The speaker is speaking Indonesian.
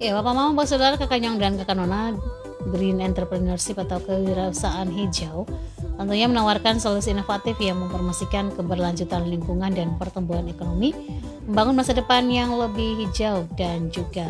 Ya, Papa Mama, Bos Saudara, Kakak Nyong dan Kakak Nona, Green Entrepreneurship atau kewirausahaan hijau tentunya menawarkan solusi inovatif yang mempromosikan keberlanjutan lingkungan dan pertumbuhan ekonomi, membangun masa depan yang lebih hijau dan juga